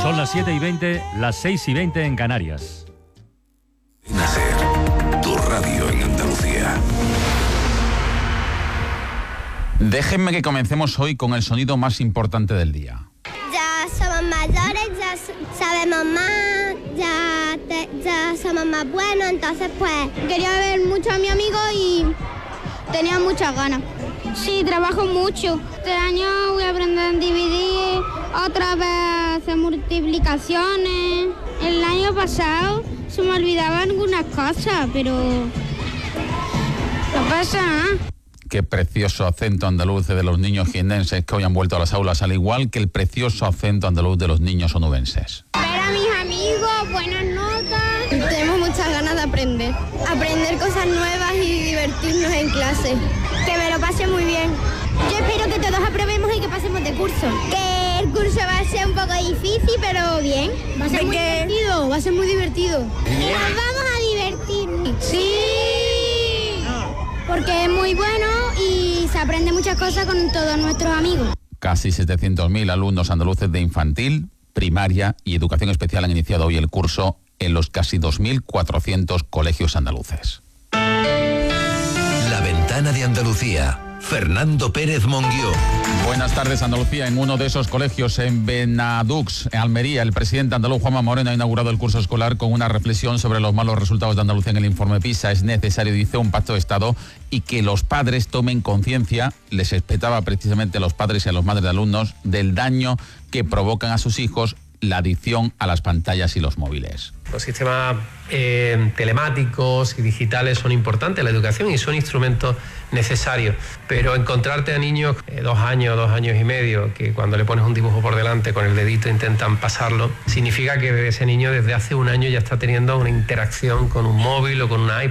Son las 7:20, las 6:20 en Canarias. Nacer, tu radio en Andalucía. Déjenme que comencemos hoy con el sonido más importante del día. Ya somos mayores, ya sabemos más, ya somos más buenos, entonces pues quería ver mucho a mi amigo y tenía muchas ganas. Sí, trabajo mucho. Este año voy a aprender en dividir, otra vez hacer multiplicaciones. El año pasado se me olvidaban algunas cosas, pero no pasa nada. Qué precioso acento andaluz de los niños jiennenses que hoy han vuelto a las aulas, al igual que el precioso acento andaluz de los niños onubenses. Ver a mis amigos, buenas notas. Tenemos muchas ganas de aprender cosas nuevas y divertirnos en clase. Que me lo pase muy bien. Yo espero que todos aprobemos y que pasemos de curso. Que el curso va a ser un poco difícil, pero bien. Va a ser muy divertido, va a ser muy divertido. Y nos vamos a divertir. Sí. Porque es muy bueno y se aprende muchas cosas con todos nuestros amigos. Casi 700.000 alumnos andaluces de infantil, primaria y educación especial han iniciado hoy el curso en los casi 2.400 colegios andaluces. La ventana de Andalucía. Fernando Pérez Monguió. Buenas tardes, Andalucía. En uno de esos colegios, en Benadux, en Almería, el presidente andaluz Juanma Moreno ha inaugurado el curso escolar con una reflexión sobre los malos resultados de Andalucía en el informe PISA. Es necesario, dice, un pacto de Estado y que los padres tomen conciencia, les espetaba precisamente a los padres y a los madres de alumnos, del daño que provocan a sus hijos la adicción a las pantallas y los móviles. Los sistemas telemáticos y digitales son importantes en la educación y son instrumentos necesarios, pero encontrarte a niños 2 años, 2 años y medio, que cuando le pones un dibujo por delante con el dedito intentan pasarlo, significa que ese niño desde hace 1 año ya está teniendo una interacción con un móvil o con una iPad.